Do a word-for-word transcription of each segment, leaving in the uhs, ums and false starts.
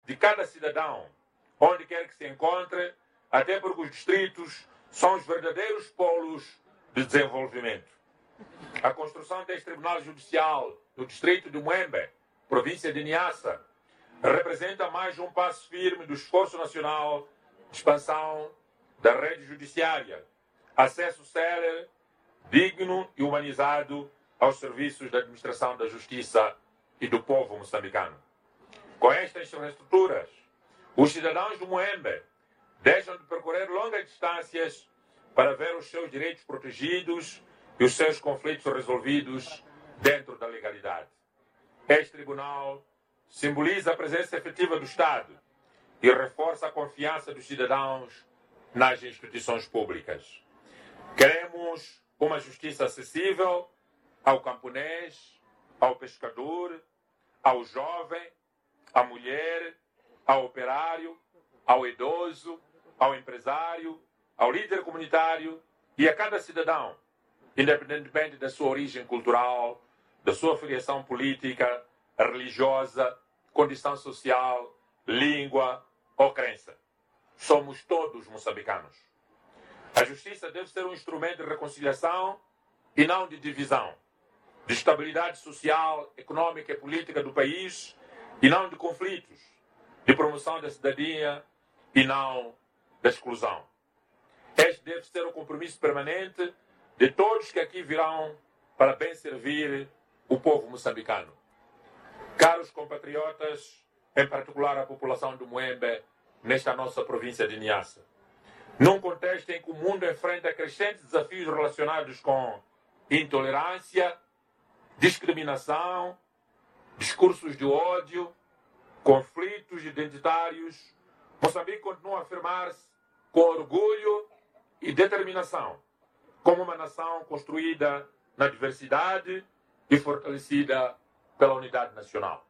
de cada cidadão, onde quer que se encontre, até porque os distritos são os verdadeiros polos de desenvolvimento. A construção deste Tribunal Judicial no distrito de Muembe, província de Niassa, representa mais um passo firme do esforço nacional de expansão da rede judiciária, acesso célere, digno e humanizado aos serviços da administração da justiça e do povo moçambicano. Com estas infraestruturas, os cidadãos do Muembe deixam de percorrer longas distâncias para ver os seus direitos protegidos e os seus conflitos resolvidos dentro da legalidade. Este tribunal simboliza a presença efetiva do Estado e reforça a confiança dos cidadãos nas instituições públicas. Queremos uma justiça acessível ao camponês, ao pescador, ao jovem, à mulher, ao operário, ao idoso, ao empresário, ao líder comunitário e a cada cidadão, independentemente da sua origem cultural, da sua filiação política, religiosa, condição social, língua ou crença. Somos todos moçambicanos. A justiça deve ser um instrumento de reconciliação e não de divisão, de estabilidade social, econômica e política do país e não de conflitos, de promoção da cidadania e não da exclusão. Este deve ser o compromisso permanente de todos que aqui virão para bem servir o povo moçambicano. Caros compatriotas, em particular a população do Muembe, nesta nossa província de Niassa, num contexto em que o mundo enfrenta crescentes desafios relacionados com intolerância, discriminação, discursos de ódio, conflitos identitários, Moçambique continua a afirmar-se com orgulho e determinação como uma nação construída na diversidade e fortalecida pela unidade nacional.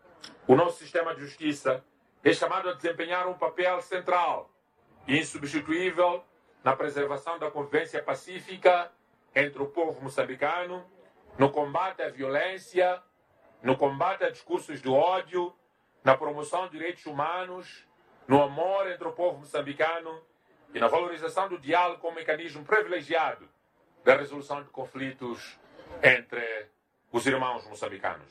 O nosso sistema de justiça é chamado a desempenhar um papel central e insubstituível na preservação da convivência pacífica entre o povo moçambicano, no combate à violência, no combate a discursos de ódio, na promoção de direitos humanos, no amor entre o povo moçambicano e na valorização do diálogo como mecanismo privilegiado da resolução de conflitos entre os irmãos moçambicanos.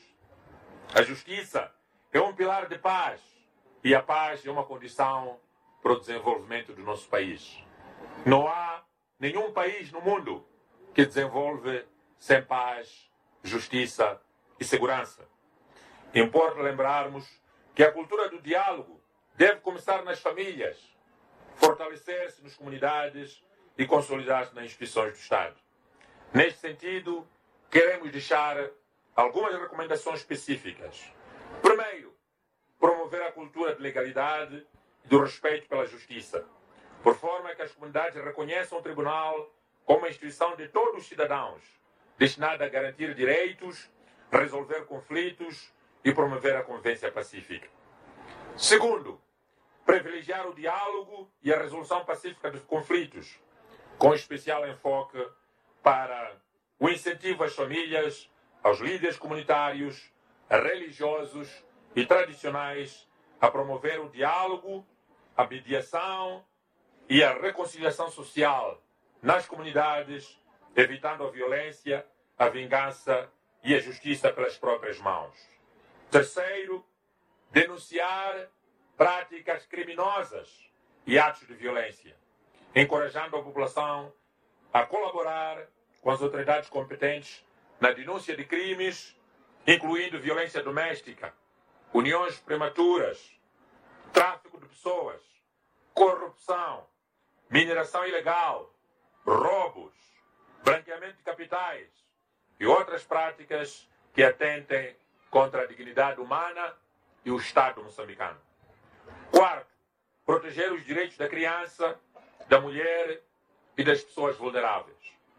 A justiça é um pilar de paz e a paz é uma condição para o desenvolvimento do nosso país. Não há nenhum país no mundo que desenvolve sem paz, justiça e segurança. Importa lembrarmos que a cultura do diálogo deve começar nas famílias, fortalecer-se nas comunidades e consolidar-se nas instituições do Estado. Neste sentido, queremos deixar algumas recomendações específicas. Primeiro, promover a cultura de legalidade e do respeito pela justiça, por forma que as comunidades reconheçam o Tribunal como uma instituição de todos os cidadãos, destinada a garantir direitos, resolver conflitos e promover a convivência pacífica. Segundo, privilegiar o diálogo e a resolução pacífica dos conflitos, com especial enfoque para o incentivo às famílias, aos líderes comunitários, religiosos e tradicionais a promover o diálogo, a mediação e a reconciliação social nas comunidades, evitando a violência, a vingança e a justiça pelas próprias mãos. Terceiro, denunciar práticas criminosas e atos de violência, encorajando a população a colaborar com as autoridades competentes na denúncia de crimes, incluindo violência doméstica, uniões prematuras, tráfico de pessoas, corrupção, mineração ilegal, roubos, branqueamento de capitais e outras práticas que atentem contra a dignidade humana e o Estado moçambicano. Quarto, proteger os direitos da criança, da mulher e das pessoas vulneráveis.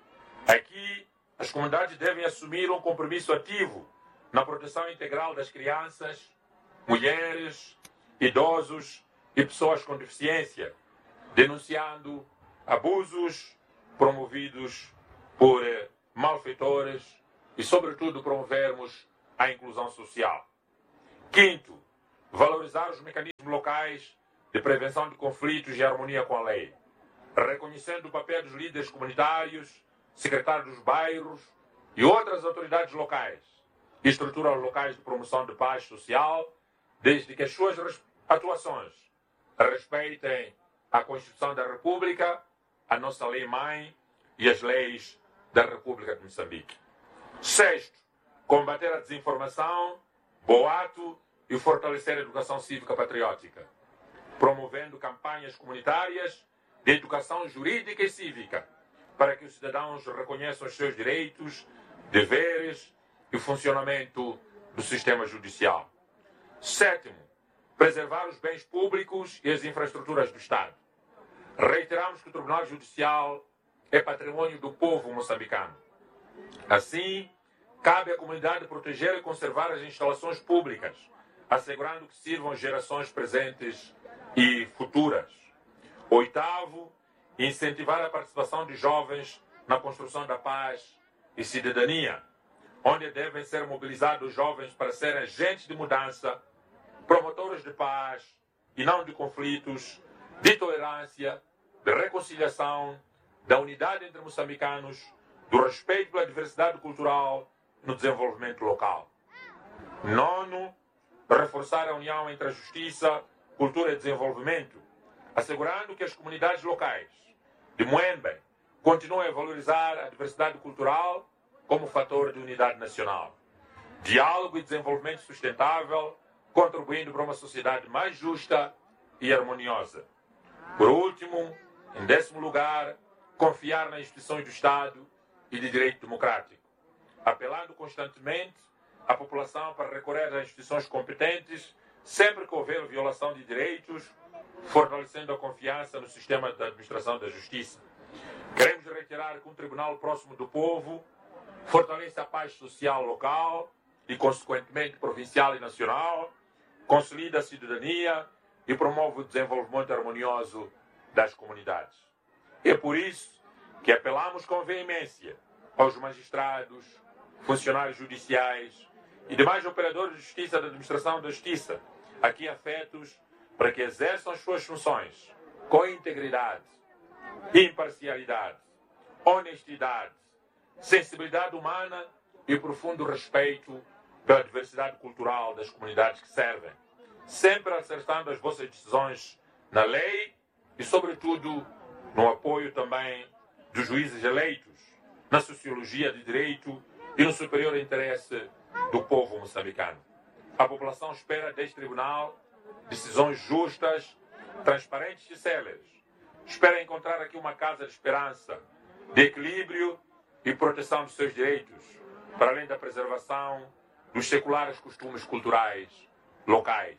Aqui, as comunidades devem assumir um compromisso ativo na proteção integral das crianças, mulheres, idosos e pessoas com deficiência, denunciando abusos promovidos por malfeitores e, sobretudo, promovermos a inclusão social. Quinto, valorizar os mecanismos locais de prevenção de conflitos e harmonia com a lei, reconhecendo o papel dos líderes comunitários, secretários dos bairros e outras autoridades locais e estruturas locais de promoção de paz social, desde que as suas atuações respeitem a Constituição da República, a nossa lei-mãe e as leis da República de Moçambique. Sexto, combater a desinformação, boato e fortalecer a educação cívica patriótica, promovendo campanhas comunitárias de educação jurídica e cívica, para que os cidadãos reconheçam os seus direitos, deveres e funcionamento do sistema judicial. Sétimo, preservar os bens públicos e as infraestruturas do Estado. Reiteramos que o Tribunal Judicial é patrimônio do povo moçambicano. Assim, cabe à comunidade proteger e conservar as instalações públicas, assegurando que sirvam gerações presentes e futuras. Oitavo, incentivar a participação de jovens na construção da paz e cidadania, onde devem ser mobilizados os jovens para serem agentes de mudança, promotores de paz e não de conflitos, de tolerância, de reconciliação, da unidade entre moçambicanos, do respeito pela diversidade cultural no desenvolvimento local. Nono, reforçar a união entre a justiça, cultura e desenvolvimento, assegurando que as comunidades locais de Moembe continuem a valorizar a diversidade cultural como fator de unidade nacional. Diálogo e desenvolvimento sustentável, contribuindo para uma sociedade mais justa e harmoniosa. Por último, em décimo lugar, confiar nas instituições do Estado e de direito democrático, apelando constantemente à população para recorrer às instituições competentes sempre que houver violação de direitos, fortalecendo a confiança no sistema da administração da justiça. Queremos reiterar que um tribunal próximo do povo fortalece a paz social local e, consequentemente, provincial e nacional, consolida a cidadania e promove o desenvolvimento harmonioso das comunidades. É por isso que apelamos com veemência aos magistrados, funcionários judiciais e demais operadores de justiça da administração da justiça, aqui afetos, para que exerçam as suas funções com integridade, imparcialidade, honestidade, sensibilidade humana e profundo respeito pela diversidade cultural das comunidades que servem, sempre acertando as vossas decisões na lei e, sobretudo, no apoio também dos juízes eleitos, na sociologia de direito e no superior interesse do povo moçambicano. A população espera deste tribunal decisões justas, transparentes e céleres. Espera encontrar aqui uma casa de esperança, de equilíbrio e proteção dos seus direitos, para além da preservação dos seculares costumes culturais locais.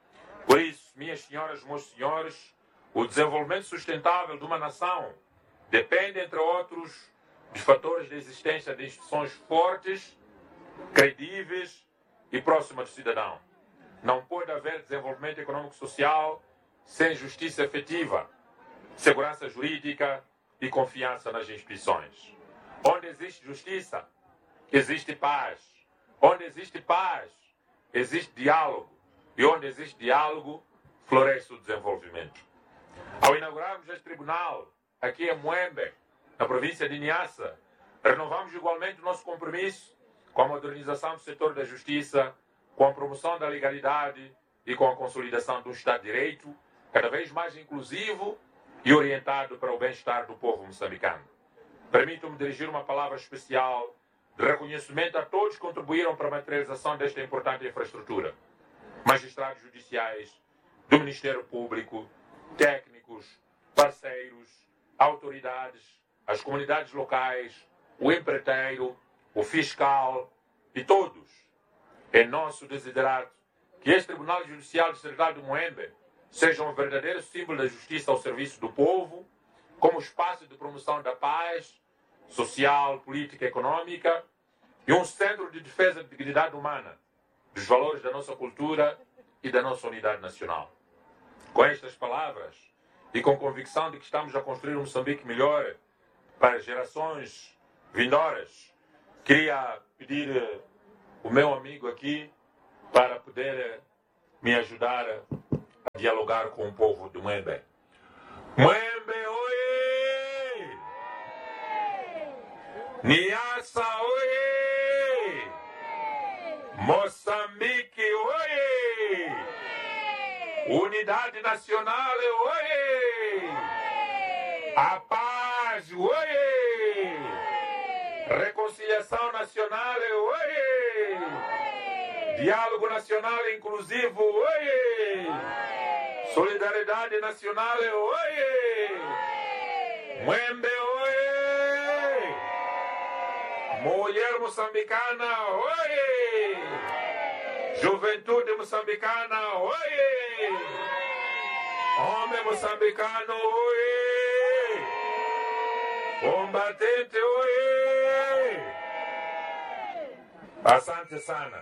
Por isso, minhas senhoras e meus senhores, o desenvolvimento sustentável de uma nação depende, entre outros, dos fatores de existência de instituições fortes, credíveis e próximas do cidadão. Não pode haver desenvolvimento econômico-social sem justiça efetiva, segurança jurídica e confiança nas instituições. Onde existe justiça, existe paz. Onde existe paz, existe diálogo. E onde existe diálogo, floresce o desenvolvimento. Ao inaugurarmos este tribunal, aqui em Moembe, na província de Niassa, renovamos igualmente o nosso compromisso com a modernização do setor da justiça, com a promoção da legalidade e com a consolidação do Estado de Direito, cada vez mais inclusivo e orientado para o bem-estar do povo moçambicano. Permitam-me dirigir uma palavra especial de reconhecimento a todos que contribuíram para a materialização desta importante infraestrutura. Magistrados judiciais, do Ministério Público, técnicos, parceiros, autoridades, as comunidades locais, o empreiteiro, o fiscal e todos. É nosso desiderato que este Tribunal Judicial Distrital de Moembe seja um verdadeiro símbolo da justiça ao serviço do povo, como espaço de promoção da paz social, política e econômica e um centro de defesa da dignidade humana, dos valores da nossa cultura e da nossa unidade nacional. Com estas palavras e com convicção de que estamos a construir um Moçambique melhor para gerações vindouras, queria pedir o meu amigo aqui para poder me ajudar a dialogar com o povo de Mwembe. Mwembe, oye! Niassa, oye! Moçambique, oye! Unidade Nacional, oye! A paz, oye! Reconciliação Nacional, oye! Diálogo Nacional Inclusivo, oye! Solidariedade Nacional, oye! Mwembe, oye! Mulher moçambicana, oye! Juventude moçambicana, oye! Homem moçambicano, oye! Combatente, oye! Asante sana.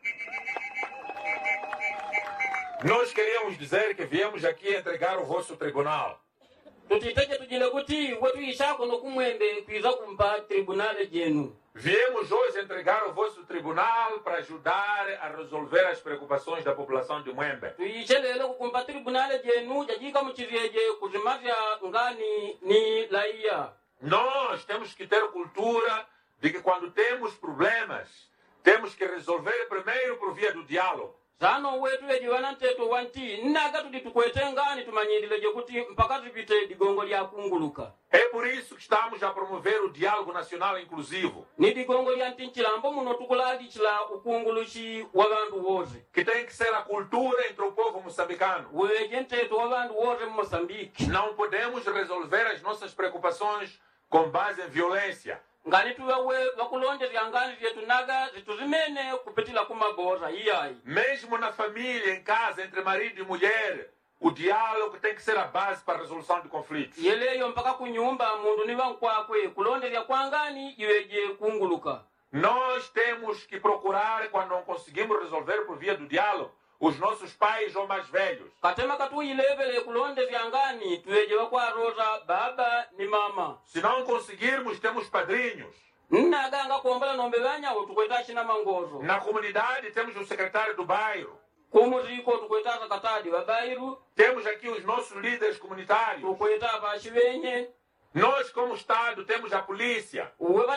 Nós queríamos dizer que viemos aqui entregar o vosso tribunal. tutiteje tujile kuti wetu ishako no kumwembe kuiza kumpa tribunal jenu. Viemos hoje entregar o vosso tribunal para ajudar a resolver as preocupações da população de Mwembe. Tuishelele kukumpa tribunal jenu jajika muchizeje kuzimavya ngani ni laia. Nós temos que ter cultura de que quando temos problemas, temos que resolver primeiro por via do diálogo. Zano wetu eji wananteto wanti naga tuditukwete ngani tumanyirileje kuti mpaka tupite digongo lya kunguluka. É por isso que estamos a promover o diálogo nacional inclusivo. Ni digongo lya ntinchilambo muno tukuladi chila ukungulushi wabandu wote. Que tem que ser a cultura entre o povo moçambicano. Weje nteto wabandu wote Moçambique. Não podemos resolver as nossas preocupações com base em violência. Ngani tuwe wakulonje ngani vyetu naga zituzimene kupitila kumabora iyai. Mesmo na família, em casa, entre marido e mulher, o diálogo tem que ser a base para a resolução de conflitos. Yeleyo mpaka kunyumba mundu ni wankwakwe kulonde vya kwangani iweje kunguluka. Nós temos que procurar, quando não conseguimos resolver por via do diálogo, os nossos pais ou mais velhos. Katema katu ilevele kulonde vya ngani tuweje wakwa roza baba ni mama. Se não conseguirmos, temos padrinhos. Naga anga kuombala nombe banya utukweta china mangozo. Na comunidade temos o secretário do bairro. Como ziko tukweta zakatadi wa bairu. Temos aqui os nossos líderes comunitários. Tukweta bashi benye. Nós, como Estado, temos a polícia.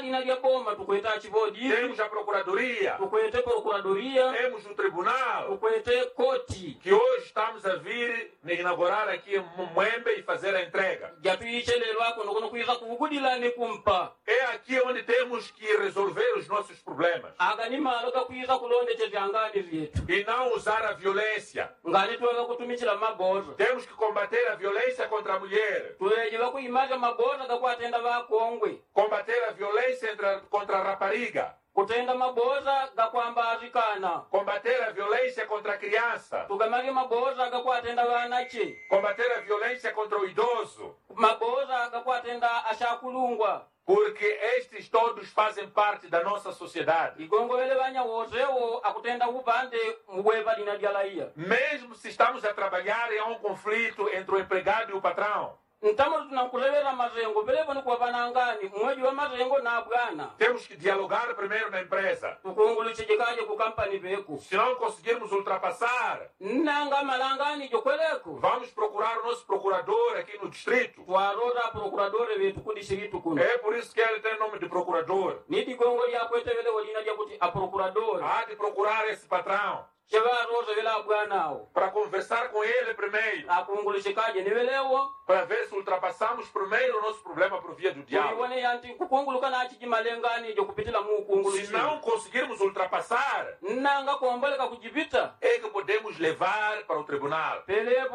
Temos a procuradoria. Temos o tribunal. Que hoje estamos a vir inaugurar aqui em Mwembe e fazer a entrega. É aqui onde temos que resolver os nossos problemas. E não usar a violência. Temos que combater a violência contra a mulher. Combater a violência contra a rapariga. Kutenda maboza gakwambazikana. Combater a violência contra a criança. Tugamage maboza gakwatenda wanachi. Combater a violência contra o idoso. Maboza gakwatenda ashakulungwa. Porque estes todos fazem parte da nossa sociedade. Mesmo se estamos a trabalhar em um conflito entre o empregado e o patrão. Temos que dialogar primeiro na empresa. Se não conseguirmos ultrapassar, vamos procurar o nosso procurador aqui no distrito. É por isso que ele tem o nome de procurador. Há de procurar esse patrão para conversar com ele primeiro, para ver se ultrapassamos primeiro o nosso problema por via do diálogo. Se não conseguirmos ultrapassar, é que podemos levar para o tribunal.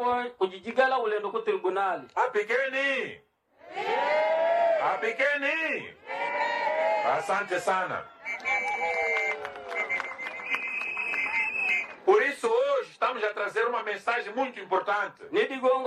A pequeni, a pequeni, asante sana. Por isso hoje estamos a trazer uma mensagem muito importante.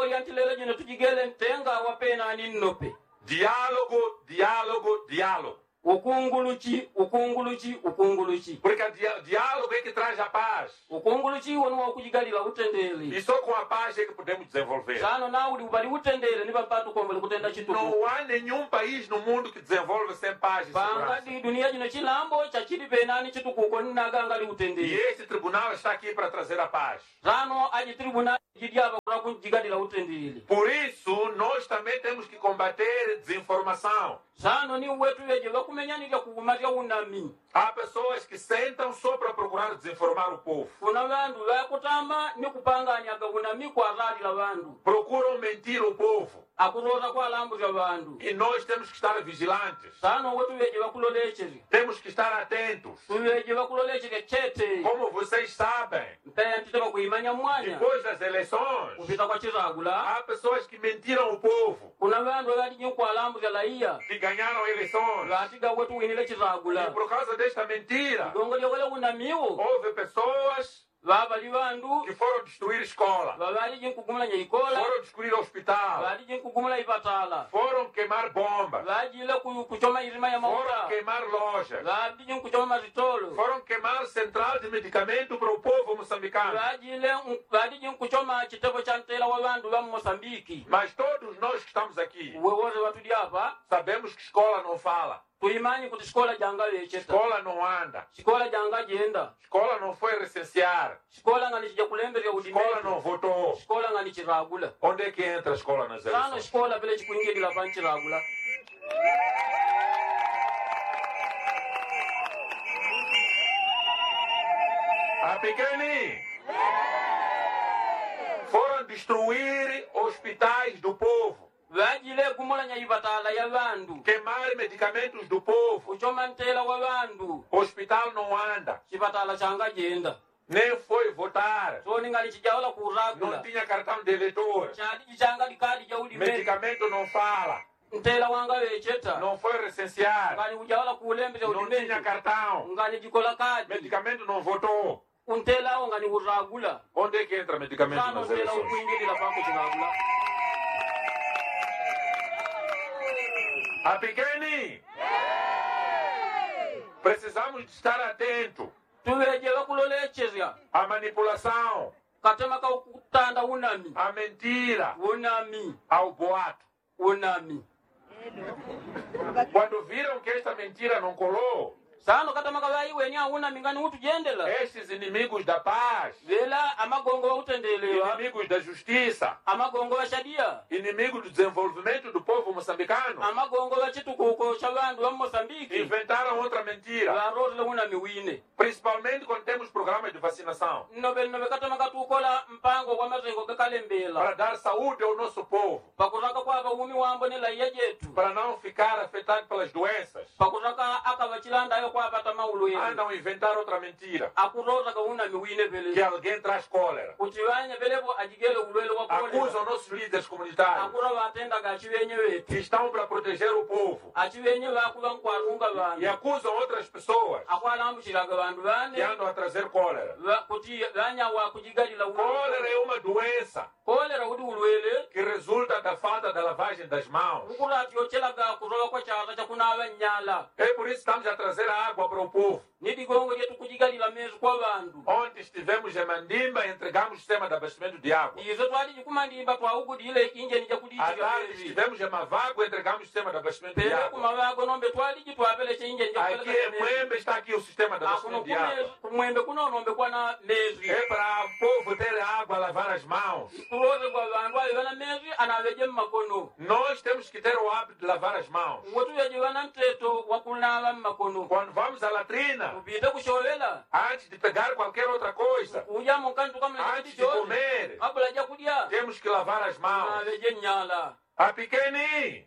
Diálogo, diálogo, diálogo. ukunguluchi ukunguluchi ukunguluchi Porque o dia- diálogo é que traz a paz. ukunguluchi wonu wakujigalila utendeli E só com a paz é que podemos desenvolver. sano nauli ubali utendele ni pampatu kombele kutenda chituku Não há nenhum país no mundo que desenvolve sem paz e segurança. pangadi dunia jino chilambo chachili penani chituku koni nagangali E utendeli esse tribunal está aqui para trazer a paz. sano aji tribunal jidiaba kura kujigalila utendeli Por isso, nós também temos que combater desinformação. sano ni wetu yeje bakumenyanilya kugumatya unami Há pessoas que sentam só para procurar desinformar o povo. kuna vandu vakutama ni kupanganyaga unami kwazalila vandu Procuram mentir o povo. akurota kwalambulya vandu E nós temos que estar vigilantes. sano wetu yeje bakulolecheri Temos que estar atentos. tuyeje bakulolecheri chete Como vocês sabem, mpaya ntite bakuimanya mwanya depois das eleições, kupita kwa chiragula há pessoas que mentiram o povo, kuna vandu valijin kwalambulya laiya que ganharam eleições. vatiga wetu winile E chiragula por causa desta mentira, gongo lyokole unamiwo houve pessoas vavali vandu que foram destruir escola, vavalijin kugumulanya ikola foram destruir hospital, valijin kugumula ipatala foram queimar bombas, vajile ku- kuchoma irima ya foram mauta queimar lojas, vavijin kuchoma mazitolo foram queimar central de medicamento para o povo moçambicano. vajile vajijin kuchoma chitevo cha ntela wa vandu va mosambiki Mas todos nós que estamos aqui wewoze vatuli apa sabemos que escola não fala, tuimanyi kuti xikola janga vecheta escola não anda, xikola janga jenda escola não foi recensear, xikola ngani cija kulemberya escola udimeti não votou. xikola ngani chiragula Onde é que entra a escola nas sano eleições? xikola vele chikuingilila pa nchiragula A Pequeni foram destruir hospitais do povo, vajile kumulanya ipatala ya vandu queimar medicamentos do povo. kuchoma ntela wa vandu O hospital não anda, chipatala changa jenda nem foi votar, so ningali chijaola não kuragula tinha cartão de eleitor, chadiji changa likadi ja ulimeti medicamento não fala, ntela wanga vecheta não foi recensear, ngani ujaola kulembeza não tinha ulimeti cartão, ngani jikola kadi medicamento não votou. untela wo ngani uragula Onde é que entra medicamento sano nas ntela eleições? ukuingilila pako chiragula A Pequeni, precisamos de estar atento tuveje vakulolechezya à manipulação, katema ka kutanda unami à mentira, unami ao boato. unami Quando viram que esta mentira não colou, sano katema ka vaiweni a unami ngani utujendela estes inimigos da paz, vela amagongo vautendelewa inimigos da justiça, amagongo va shadia inimigos do desenvolvimento do povo moçambicano, amagongo va chitukuko cha vandu va mosambiki inventaram outra mentira, varotile unami wine principalmente quando temos programas de vacinação, nove nove katema katukola mpango kwa mazengo kakalembela para dar saúde ao nosso povo, pakutaka kwava umi wambo ni laiya jetu para não ficar afetado pelas doenças. pakutaka akavachilandayo kwapata maulweni Andam a inventar outra mentira, akurotaka unami wine que vele alguém traz cólera. kuti vanya velevo ajigele ulwele wa kolera Acusam nossos líderes comunitários akura vatendaga achivenye vetu que estão para proteger o povo achivenye vakuva nkwarunga e vandu acusam outras pessoas akwalambuchilaga vandu que vane andam a trazer cólera. va- kuti vanyawa kujigalila Cólera é uma doença kolera kuti ulwele que resulta da falta da lavagem das mãos. ukurati yochelaga kurola kwa chata chakunava nyala É por isso que estamos a trazer água para o povo. ni digongo lyetu kujigalila mezu kwa vandu Ontem estivemos em Mandimba e entregamos o sistema de abastecimento de água. izo twaliji kumandimba twawugudile injeni À jakudichiga tarde mezi estivemos em Mavago e entregamos o sistema de abastecimento de pele água. kumavago nombe twaliji twapeleche injeni Aqui em Mwembe está aqui o sistema de akuno abastecimento de água. kumwembe kuno nombe kwana mezi É para o povo ter água, lavar as mãos. kuroze kwa vandu avivana mezi anaveje mmakono Nós temos que ter o hábito de lavar as mãos. wotuvejivana mteto wakunava mmakono Quando vamos à latrina, kupite kushovela antes de pegar qualquer outra coisa, kuja munkani tukamula antes chiti de chose comer, kabula ja kudya temos que lavar as mãos. naveje nyala A Pequeni!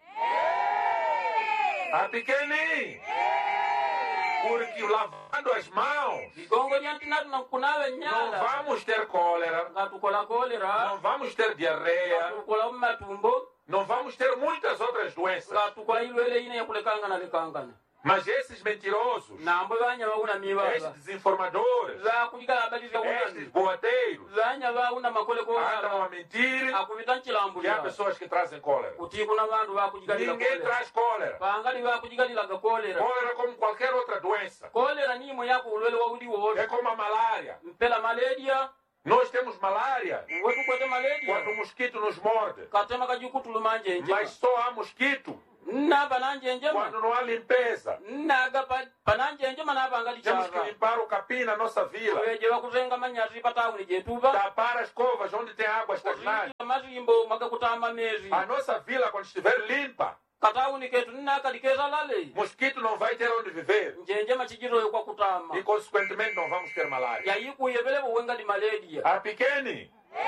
A Pequeni! Porque lavando as mãos, ligongo lyantinatu nakunave não nyala vamos ter cólera, ngatukola kolera não vamos ter diarreia, ngatukola mmatumbo não vamos ter muitas outras doenças. ngatukola ilwele ine yakulekangana lekangana Mas esses mentirosos, nambo banya baunami estes baba desinformadores, zakujikala habari za estes unami boateiros, zanya bauna makole ko andam a mentir akuvita nchilambu que há pessoas que trazem cólera. kuti kuna bantu bakujigalira Ninguém kolera traz cólera. pangali bakujigaliraga kolera Cólera como qualquer outra doença. kolera nimo yako ulwele wauli wote É como a malária. mpela malaria Nós temos malária wetukwete malaria quando o mosquito nos morde. katema kajikutulu manjenje Mas só há mosquito naba nanjenjema quando não há limpeza. naga pananjenjema naba angali Temos que chara limpar o capim na nossa vila. weje bakuzenga manyasi patauni jetuba Tapar as covas onde tem água estagnada. mazimbo magakutama mezi A nossa vila, quando estiver limpa, katauni ketu nakalikeza lale mosquito não vai ter onde viver. njenjema chijiroyo kwa kutama E, consequentemente, não vamos ter malária. yayikuye vele wengali malaria A pequene.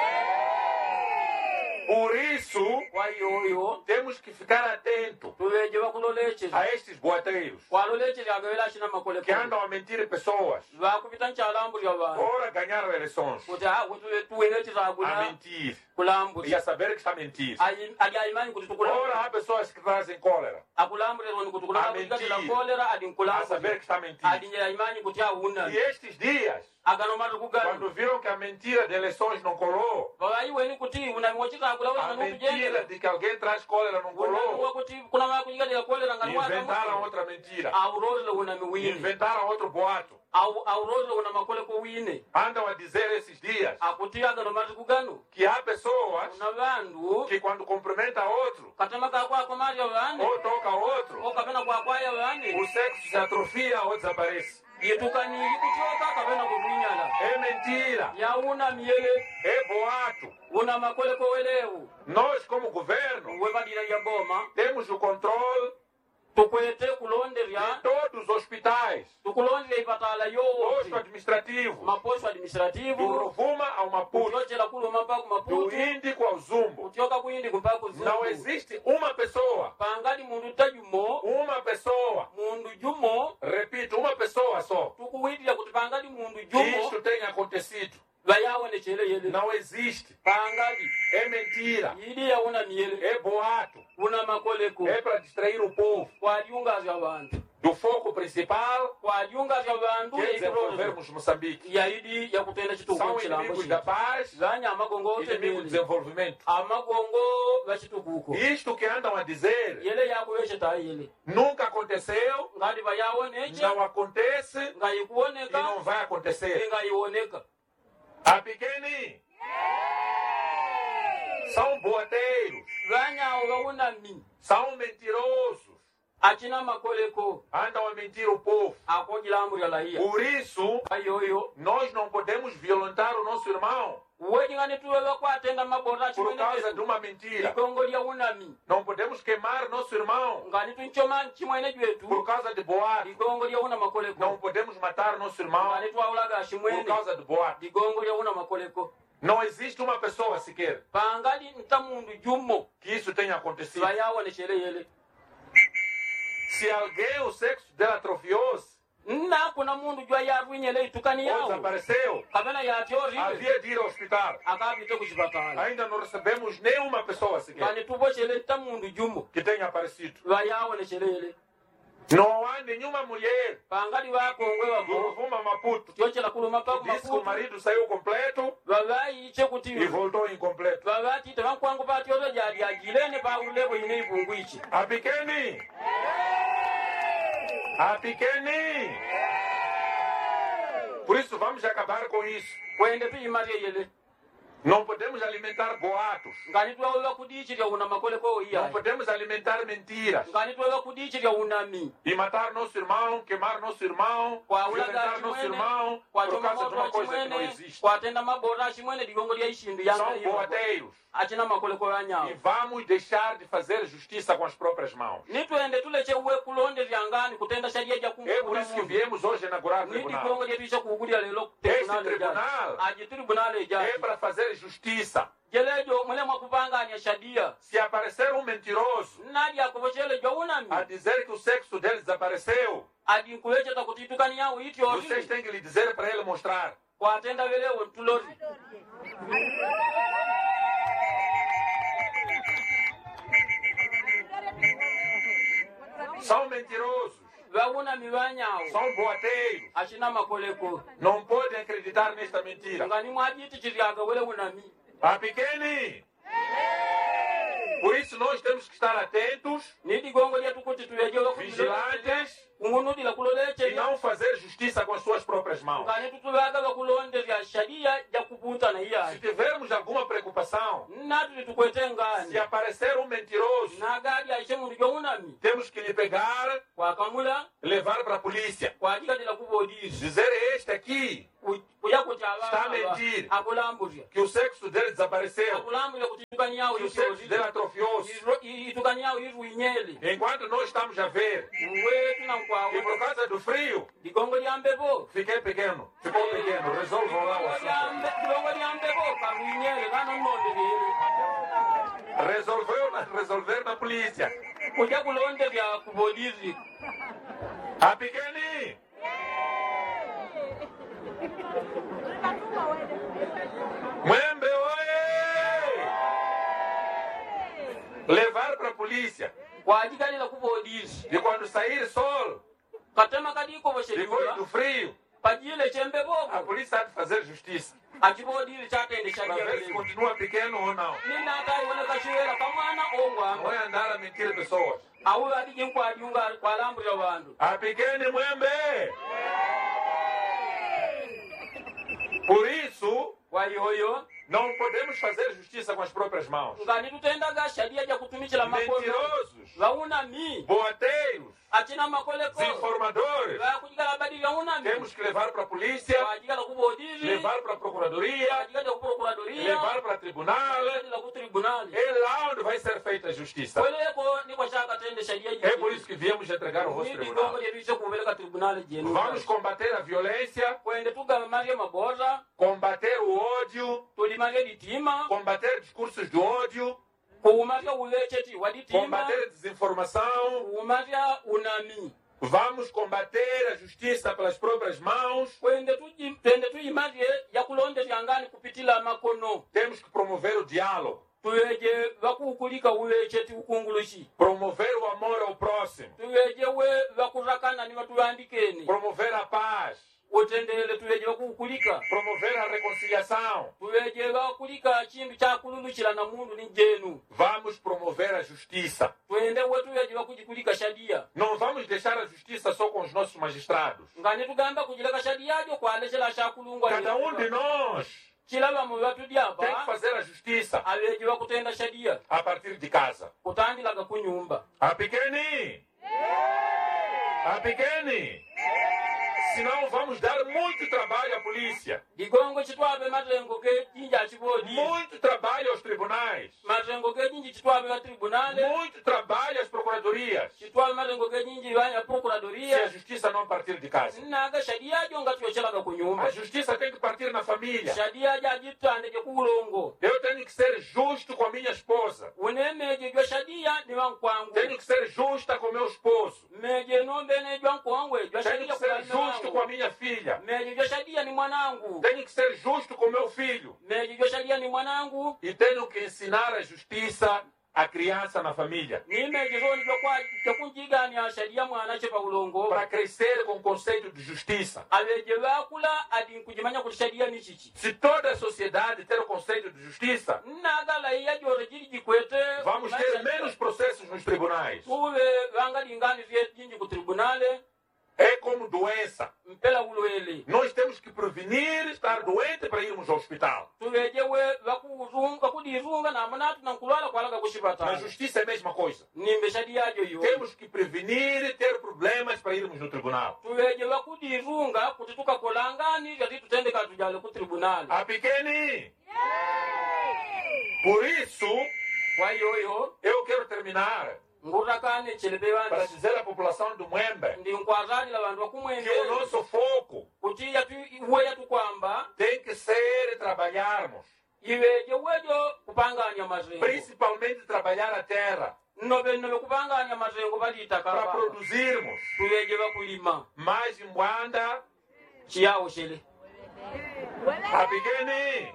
Por isso, kwa yoyo temos que ficar atento tuweje bakulolecheza a estes boateiros kwalolecheza agawela shina makole que andam a mentir pessoas vakupita nchalambu lya vanhu para ganhar eleições. kuti ha tuwelecheza A aguna mentir. kulambu E a saber que está a mentir. adi aimani kuti Ora, tukulambu há pessoas que trazem cólera. akulambulironi kuti kulambulikatila Mentir. kolera adi A nkulambu saber que está a mentir. adi nyela imani kuti auna E estes dias, aganomatu kugani quando viram que a mentira de eleições não colou, vavaiweni kuti unami wachitagula a wena mentira nukujengela de que alguém traz cólera não unami colou, wakuti kuna makunyikatila kolera ngani inventaram waka outra mentira. aurozile unami wine Inventaram outro boato. aurozile una makole ko wine Andam a dizer esses dias akuti aganomatu kugano que há pessoas una vandu que quando cumprimenta outro katema kakwako marya vane ou toca outro, okapena kwakwaya vane o sexo se atrofia ou desaparece. yitukaniyi kutoka kapena kutwinyala É mentira. yauna miyele É boato. una makole ko welewu Nós, como governo, webadila lya boma temos o controle tukwete de kulonderya todos os hospitais, tukulondera ipatala yowote posto administrativo, maposto do administrativo Rovuma ao Maputo, kutyocela kuluma mpaka do maputu Índico ao Zumbo. kutyoka kuyindi kumpaka Não kuzungu existe uma pessoa, pangali mundu tajumo uma pessoa, mundu jumo repito, uma pessoa só, tukuwitila kuti pangali mundu que jumo isto tenha acontecido. vayawonecele yele Não existe. pangali É mentira. yili yauna miyele É boato. una makoleko É para distrair o povo kwadyungazya vantu do foco principal, kwadyungazya vantu que é desenvolvermos Moçambique. yaidi yakutenda São chitukuko chilambo inimigos da chino paz, zanya amagongo inimigos do otemeli desenvolvimento. amagongo vachitukuko Isto que andam a dizer yele yakuyecheta yele nunca aconteceu, ngati vayawoneche não acontece e ngayikuoneka não vai acontecer. ingayioneka A pequeni são boateiros, vanyawo vaunami são mentirosos, achina makoleko andam a mentir o povo. akojilambu lya lahiya Por isso, ayoyo nós não podemos violentar o nosso irmão wedingani tuweva kwatenda mabota por causa de chimwenechetu uma mentira. igongo lya unami Não podemos queimar nosso irmão ngani tunchoma chimwene chwetu por causa de boato. igongo lya una makoleko Não podemos matar nosso irmão ngani twaulaga por chimwene causa de boato. igongo lya una makoleko Não existe uma pessoa sequer pangali nta mundu jumo que isso tenha acontecido. vayawonecele yele Se alguém o sexo dela atrofiou-se nna kuna mundu jwa yarwinyele itukani ou yawo desapareceu, kapena yatyoribe havia de ir ao hospital. akapite kuchipatala Ainda não recebemos nenhuma pessoa sequer ngani tupocele nta mundu jumo que tenha aparecido. vayawonecele yele Não há nenhuma mulher pangali vakongwe do vavo Rovuma Maputo tyocela kuluma que paku disse que o maputu marido saiu completo vavayiche kuti e voltou incompleto. vavatite vankwangu patyoto jalyajilene paulebo ine ivungu ichi A pequeni! A pequeni! Por isso vamos acabar com isso. kwende tuyimarye yele Não podemos alimentar boatos. ngani twaweva kudichirya una makoleko Não iyayi podemos alimentar mentiras. ngani twaweva kudichirya unami E matar nosso irmão, queimar nosso irmão, kwaulaga violentar nosso chimwene irmão por kwachoma causa de moto uma wa coisa que não chimwene existe. kwatenda mabota chimwene ligongo lya ishindu São yanga boateiros. achina makoleko E yanyawo vamos deixar de fazer justiça com as próprias mãos. nitwende tulece uwe kulonderya ngani kutenda sharia ja É por isso que viemos hoje inaugurar o niti tribunal. gongo lyetiche kuugulya lelo Esse tribunal aji tribunal é ejaji para fazer justiça. jelejo mule mwakupanganya shadia Se aparecer um mentiroso nadi akovocele jo unami a dizer que o sexo dele desapareceu, adi nkuleceta kutitukani yawo vocês ityori têm que lhe dizer para ele mostrar. kwatenda velewo ntulori São mentirosos. vaunami vanyawo são boateiros. acina makoleko Não podem acreditar nesta mentira. ngani mwajiti chiriaga wele unami A pequeni. Por isso nós temos que estar atentos, ni digongo lyetu kuti tuyejewa vigilantes kungunudila e kulolecheya não fazer justiça com as suas próprias mãos. ngani tutuvaga vakulondezya sharia ja kuputana Se iyayi tivermos alguma preocupação, natuli tukwete se ngani aparecer um mentiroso, nagadi aishe mundu jounami temos que lhe pegar, kwakamula levar para a polícia. kwajikatila kuvodisi Dizer este aqui kuja kuti Está a mentir. akulamburya que o sexo dele desapareceu, akulamburya kuti itukaniyawo que o sexo dele atrofiou-se. itukaniyawo iru inyele Enquanto nós estamos a ver wetu que nankwawo por causa do frio, digongo lya mbepo fiquei pequeno, ficou pequeno, resolvam lá o assunto. digongo lya mbepo karu inyele kanonondelele Resolveu na, resolver na polícia. kuja kulondezya kuvodisi A pequeni, Mwembe, oye! Levar para a polícia. kwajikalila kuvodisi E quando sair sol, katema kadiko depois do vosheliwa frio, pajile a chembepoko polícia há de fazer justiça. achivodisi chatende Para sharia ver se kulema continua pequeno ou não. ninakaiwoneka chiwela kamwana Não ongwamba é andar a mentir pessoas. awu adije nkwajiunga kwalamburya vandu A pequena Mwembe. Por isso, walihoyo não podemos fazer justiça com as próprias mãos. ngani tutendaga sharia ja kutumikila makono Mentirosos, vaunami boateiros, acina makoleko desinformadores. vakujikala badi vyaunami Temos que levar para a polícia, wajikala kuvodisi levar para a procuradoria, wajikala kuprokuradoria levar para o tribunal. wajikala kutribunali É lá onde vai ser feita a justiça. kweleko nikwashakatende sharia É por isso que viemos entregar o vosso nidigongo tribunal. lyetuise kuveleka tribunali jenu Vamos combater a violência, kwende tugamamarye maboza combater o ódio, tulimarye ditima combater discursos de ódio, kuumarya ulecheti wa ditima combater a desinformação. kuumarya unami Vamos combater a justiça pelas próprias mãos. kwende tuji- twende tuyimarye yakulondesya ngani kupitila makono Temos que promover o diálogo, tuweje vakuukulika ulecheti ukungulushi promover o amor ao próximo, tuweje we vakurakana ni vatuyandikeni promover a paz, utendele tuweje vakuukulika promover a reconciliação. tuweje vakulika chindu chakululuchila na mundu ni jenu Vamos promover a justiça. twende we tuweje vakujikulika shadia Não vamos deixar a justiça só com os nossos magistrados. ngani tugamba kujileka shadiyajo kwalechela shakulungwa Cada um de nós chilava mu tem que vatudyapa fazer a justiça aveje vakutenda shadia a partir de casa. kutandilaga kunyumba A pequeni! A pequeni! Senão vamos dar muito trabalho à polícia, digongo chitwabe matengo ke jinja achibodi muito trabalho aos tribunais, matengo ke jinji chitwabe va tribunale muito trabalho às procuradorias, chitwabe matengo ke jinji vanya se a procuradoria justiça não partir de casa. naga shadiyajo ngatiyochelaga kunyumba A justiça tem que partir na família. shadiyajo ajitandeje kuulongo Eu tenho que ser justo com a minha esposa. unemeje jwa shadiya ni wankwangu Tenho que ser justa com meu esposo. meje nombene jwa nkongwe jwa Tenho shadiya que ser kubalime justo com a wangu minha filha. meje jwa shadiya ni mwanangu Tenho que ser justo com meu filho. meje jwa shadiya ni mwanangu E tenho que ensinar a justiça à criança na família. nimeje zoni jokunjigania shadiya mwana che paulongo Para crescer com o conceito de justiça. aveje vakula adi nkujimanya kuti shadiya ni chichi Se toda a sociedade ter o conceito de justiça, nagala iya jore jiri jikwete vamos ter menos processos nos tribunais. kuve vangalingani vye jinji ku tribunale É como doença. mpela ulwele Nós temos que prevenir estar doente para irmos ao hospital. tuvejewe vakuzunga vakudirunga namunatu nankulwala kwalaga Na kushipatala justiça é a mesma coisa. nimbe shadiyajo yo Temos que prevenir ter problemas para irmos no tribunal. tuveje vakudirunga kuti tukakolangani vyati tutendeka tujale ku tribunale A pequeni! Por isso, kwa yoyo eu quero terminar ngurakane chelepe para vanji dizer à população do Mwembe ndi nkwazalila vandu que o vakumwende nosso foco kuti yatu iwe tukwamba tem que ser trabalharmos, iveje wejo kupanganya mazengo principalmente trabalhar a terra, nove nove kupanganya mazengo valitaka para produzirmos tuveje vakulima mais imbwanda. chiyawo chele A pequeni!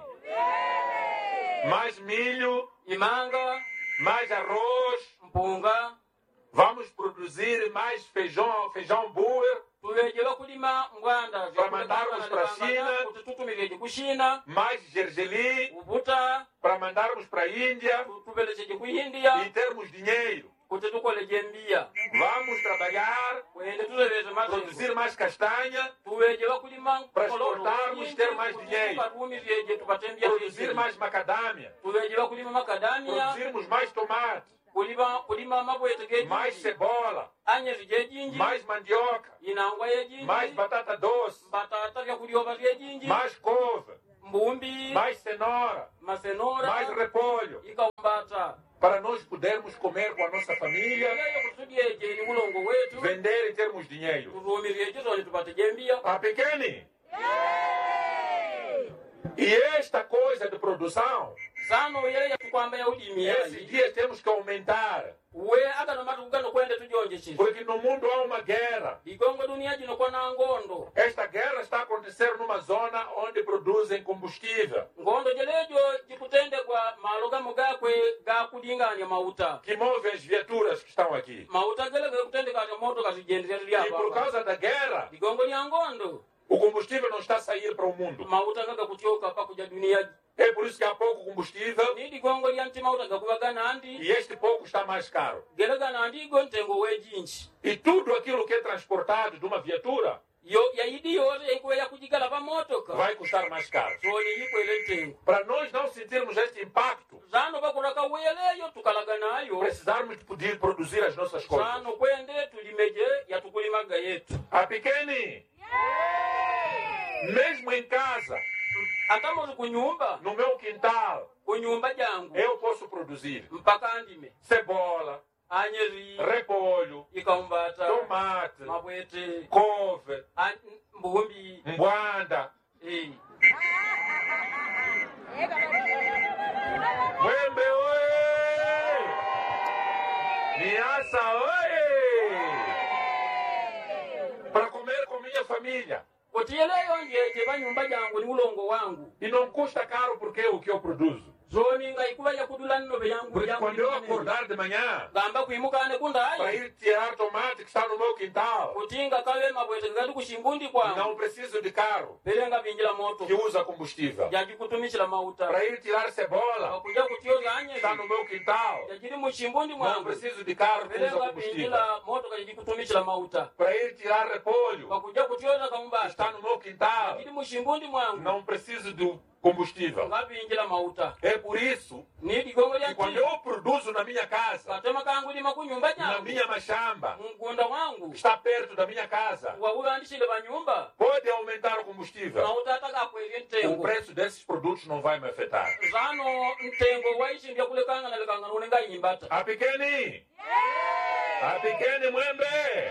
Mais milho, imanga mais arroz, mpunga Vamos produzir mais feijão, feijão boer, tuveje bakulima ngwanda para mandarmos para a China, kuti tutumireje ku China, mais gergelim, ubuta para mandarmos para a Índia tuvelejeje ku India, e termos dinheiro. kuti tukoleje mbia Vamos trabalhar, kwende tuzeveje mazengo produzir mais castanha, tuveje bakulima para exportarmos, ter mais dinheiro. tukatumireje tukatembia produzir mais macadâmia, tuveje bakulima makadamia, produzirmos mais tomate, kulima kulima mabwete geji, mais cebola, anyezi gejinji, mais mandioca, inangwa yejinji, mais batata doce, batata vya kulioba vyejinji, mais couve, mbumbi, mais cenoura, masenora, mais repolho, ikaumbata para nós podermos comer com a nossa família, yeyo kusudiyeje ni mulongo wetu vender e termos dinheiro. tuvumireje zoni tupate jembia A pequeni? E esta coisa de produção, sano yeye tukwamba ya ulimi esses yayi dias temos que aumentar, we agano matu kugano kwende tujonje chizo porque no mundo há uma guerra. igongo dunia jino kwa na ngondo Esta guerra está acontecendo numa zona onde produzem combustível, ngondo jelejo jikutende kwa maloga mugakwe ga kudinganya mauta que move as viaturas que estão aqui. mauta gele ga kutende ka moto kazijenderia E por hapa causa da guerra, igongo ya ngondo o combustível não está a sair para o mundo. mauta ngaga kutioka pa kuja dunia É por isso que há pouco combustível ni digongo ya nti mauta gakubagana andi e este pouco está mais caro. gele gana andi gontengo wejinchi E tudo aquilo que é transportado de uma viatura yo yaidi yose ikuwe ya kujigala pa motoka vai custar mais caro. soni yikwele tengo Para nós não sentirmos este impacto, zano bakuraka weleyo tukalaga nayo precisarmos de poder produzir as nossas coisas. zano kwende tulimeje yatukulimaga yetu A pequeni, mesmo em casa, atamozi kunyumba no meu quintal, kunyumba jangu eu posso produzir mpaka andime cebola, anyeri repolho, ikaumbata tomate, mabwete couve, an- mbumbi mbwanda, eh. Mwembe oye! Niassa oye! Para comer com minha família. kutiyeleyo njeje banyumba jangu ni ulongo wangu E não custa caro porque é o que eu produzo. zoni nga ikuba yakudula nnobe yangu Porque yangu quando eu linene. acordar de manhã gamba kwimukane para kundayi ir tirar tomate que está no meu quintal, kutinga kawe mabwete gali kushimbundi kwangu não preciso de carro belenga binjila moto que usa combustível. jajikutumishila mauta Para ir tirar cebola wakuja kutioza que anyezi está no meu quintal, jajili mushimbundi não mwangu preciso de carro que usa belenga combustível. binjila moto kajikutumishila mauta Para ir tirar repolho wakuja kutioza que kaumbata está no meu quintal, jajili mushimbundi mwangu não preciso do combustível. nga binjila mauta É por isso ni digongo que quando lyanti eu produzo na minha casa, katema kangu lima kunyumba na jangu minha machamba, mugunda wangu que está perto da minha casa, wawulandishile banyumba pode aumentar o combustível. mauta atakakwelye O ntengo preço desses produtos não vai me afetar. zano ntengo waishindya kulekangana lekangana unenga yimbata A pequeni! A pequeni mwembe!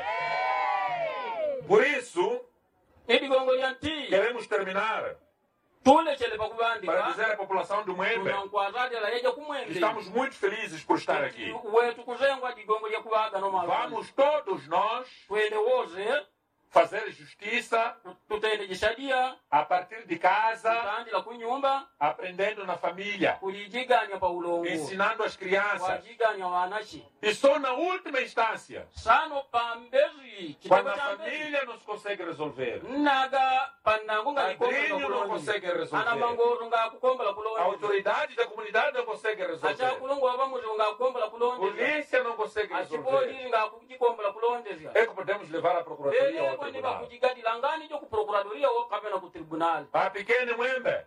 Por isso, ni digongo lyanti queremos terminar tulechele para pakubandika dizer à população do Mwembe tunankwazadela yeja que kumwende estamos muito felizes por estar aqui. wetu kuzengwa digongo lyakubaga nomalo Vamos todos nós twende woze fazer justiça tutende jishadia a partir de casa, tutandila kunyumba aprendendo na família, kulijiganya pa ulongo ensinando as crianças. wajiganya wanashi E só na última instância, sano pambezi quando kitego a cha mbezi família não se consegue resolver, naga pandangu nga padrinho não consegue ana resolver, mangoro nga kukombola a kulonde autoridade da comunidade não consegue acha resolver, kulongo wabamuzi nga kukombola kulonde polícia não consegue resolver, achipolisi nga kujikombola kulonde é que podemos levar a procuradoria ao bele kwani tribunal. bakujigadila ngani jo kuprokuradoria wo kapena ku tribunal A pequena Mwembe,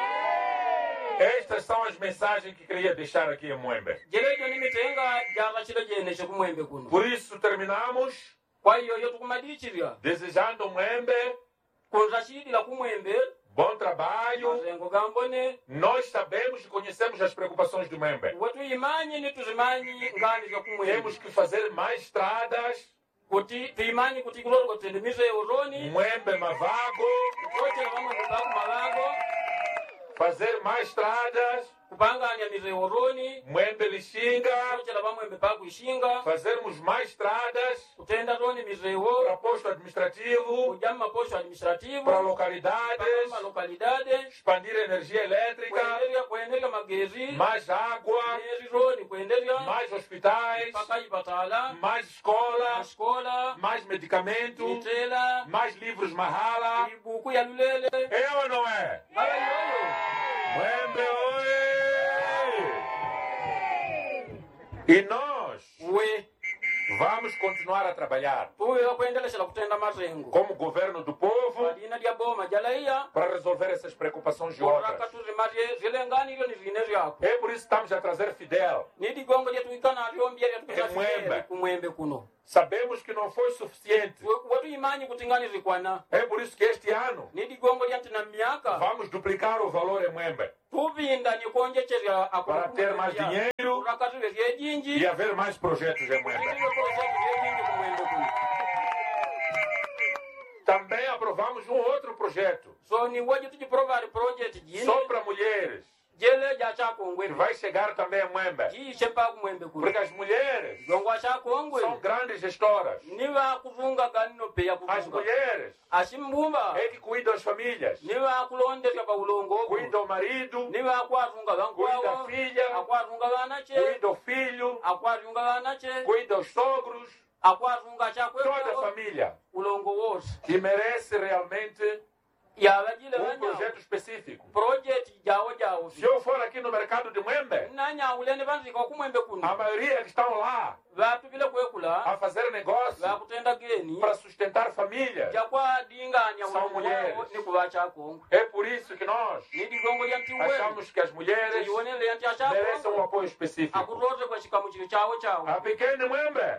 estas são as mensagens que queria deixar aqui em Mwembe. jelejo nimitenga jakachile jeneshe kumwembe kuno Por isso terminamos kwa hiyo yo tukumadichirya desejando Mwembe kunzashidila kumwembe bom trabalho. mazengo gambone Nós sabemos e conhecemos as preocupações do Mwembe. wetu imanyi ni tuzimanyi ngani za kumwembe Temos que fazer mais estradas, kuti tuimanyi kuti kulolo kutendemize uroni Mwembe Mavago, kochela vamwe mugaku malago fazer mais estradas, kupanganya mizeoroni Mwembe Lixinga, kuchela pamwembe pakuishinga fazermos mais estradas kutenda toni para mizewo posto administrativo, kuja maposho administrativo para localidades, malocalidade expandir a energia elétrica, kuendelea kuendelea magezi mais água, roni kuendelea mais hospitais, mpaka ipatala mais escola, escola mais medicamento, mitela mais livros Mahala. ibuku ya lulele É ou não é? mara yoyo Mwembe oi! E nós we vamos continuar a trabalhar tuyo kuendelesha kutenda mazengo como governo do povo madina dia boma jalaiya para resolver essas preocupações de outras. rakatuzimarie zilenganilo ni zine vyako É por isso que estamos a trazer Fidel. nidi gongo lyetu ikana lyombia Kumwembe. kumwembe kuno Sabemos que não foi suficiente. watu imanyi kutingani zikwana É por isso que este ano nidi gongo lyantina myaka vamos duplicar o valor em Mwembe tuvinda ni kuonjecheza para ter mais dinheiro rakatuwe vyejinji e haver mais projetos em Mwembe. Também aprovamos um outro projeto so ni waje tujiprovari project jini só para mulheres jele ja que chakongwe vai chegar também a Mwembe. ji chepa kumwembe kuno Porque as mulheres gongo chakongwe são grandes gestoras. niwa kuvunga ganno pe ya As kuvunga mulheres asimbumba é que cuidam das famílias. niwa kulondeza pa ulongo Cuida o marido, niwa akwazunga cuida a bankwawo filha, akwazunga banache cuida o filho, akwazunga banache cuida os sogros, akwazunga toda a chakwewo família ulongo wose que merece realmente yabajile um banya projeto específico. project jawo jawo Se eu for aqui no mercado de Mwembe, nanyawuleni banzika kumwembe a kuno maioria que estão lá vatu vile kwekula a fazer negócio vakutenda geni para sustentar famílias jakwadinganya São mulheres. ni kuva chakongo é por isso que nós nidi gongo lya ntiwe achamos que as mulheres ionele yanti merecem um achakongo apoio específico. akuroze kwa chikamu chili chawo chawo A pequena Mwembe.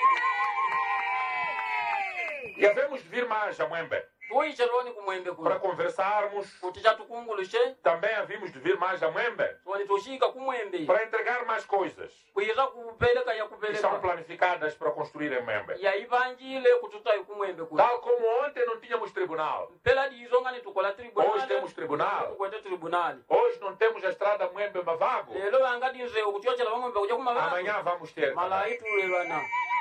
E havemos de vir mais a Mwembe tuicheloni kumwembe para kuno conversarmos. kuti chatukunguluche Também havíamos de vir mais a Mwembe toni tushika kumwembe para entregar mais coisas kuiza kupeleka ya que estão kupeleka planificadas para construir em Mwembe. yaivanjile kututai kumwembe kuno Tal como ontem não tínhamos tribunal, pela dizo ngani tukola tribunal hoje temos tribunal. tukwete tribunal Hoje não temos a estrada Mwembe-Mavago. lelo vangati nzeo kuchochela vamwembe kuja kumavana Amanhã vamos ter. também. malaitu levana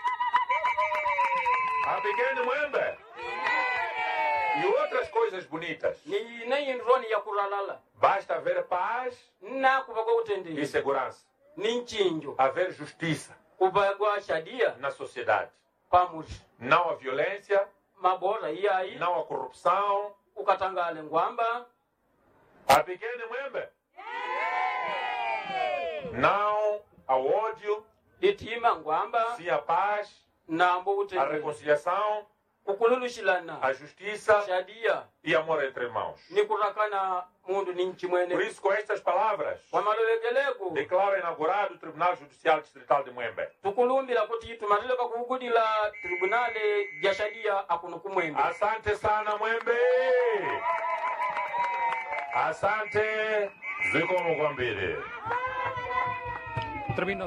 A pequena Mwembe. E outras coisas bonitas. ni neyinroni ya kuralala Basta haver paz nakuva kwa e utendeli segurança. ni nchinjo Haver justiça kuvagwa shadia na sociedade. pamuti Não a violência, mabora iyayi não a corrupção. ukatangale ngwamba A pequena Mwembe. Não ao ódio, litima ngwamba sim a paz, nambo a utendeli reconciliação, kukululushilana a justiça shadia e amor entre irmãos. ni kurakana mundu ni Por nchimwene isso, com estas palavras, kwa malolegelego declaro inaugurado o Tribunal Judicial Distrital de Mwembe. tukulumbila kuti tumatile pakuvugudila tribunale ja shadia akuno kumwembe Asante sana Mwembe. Asante zikomo kwambiri. Termina.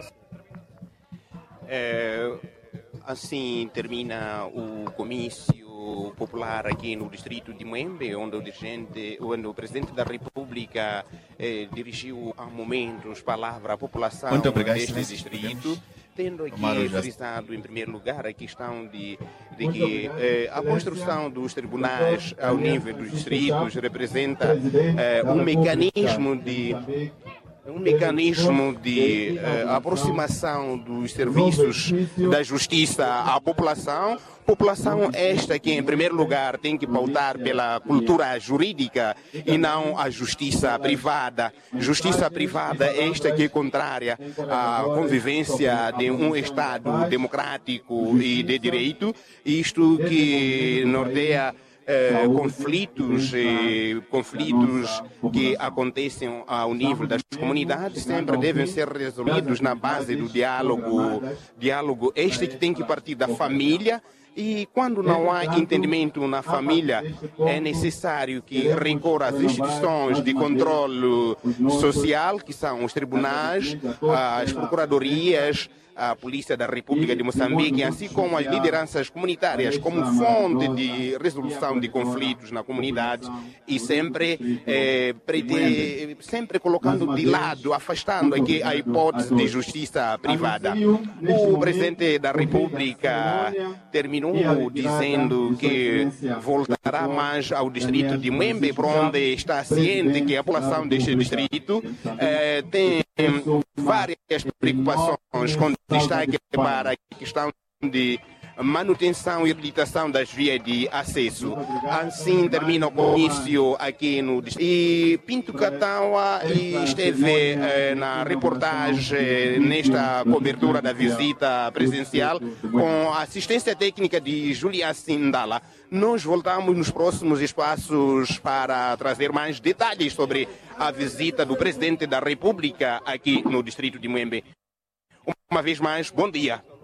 É, assim termina o comício popular aqui no distrito de Mwembe, onde o, dirigente, onde o presidente da República eh, dirigiu há momentos palavra à população Muito obrigado, deste excelência. distrito, tendo aqui Amaro, já- frisado em primeiro lugar a questão de, de que eh, a construção dos tribunais ao nível dos distritos representa eh, um mecanismo de um mecanismo de eh, aproximação dos serviços da justiça à população. População esta que, em primeiro lugar, tem que pautar pela cultura jurídica e não a justiça privada. Justiça privada esta que é contrária à convivência de um Estado democrático e de direito, isto que norteia Eh, conflitos, eh, conflitos que acontecem ao nível das comunidades sempre devem ser resolvidos na base do diálogo, diálogo este que tem que partir da família E quando não há entendimento na família, é necessário que recorra às instituições de controle social, que são os tribunais, as procuradorias, a Polícia da República de Moçambique, assim como as lideranças comunitárias, como fonte de resolução de conflitos na comunidade e sempre, eh, prete, sempre colocando de lado, afastando aqui a hipótese de justiça privada. O presidente da República terminou dizendo que voltará mais ao distrito de Mwembe, por onde está ciente que a população deste distrito eh, tem várias preocupações com destaque para a questão de manutenção e reabilitação das vias de acesso. Assim termina o comício aqui no distrito. E Pinto Katawa esteve eh, na reportagem nesta cobertura da visita presidencial com a assistência técnica de Julia Sindala. Nós voltamos nos próximos espaços para trazer mais detalhes sobre a visita do presidente da República aqui no distrito de Mwembe. Uma vez mais, bom dia.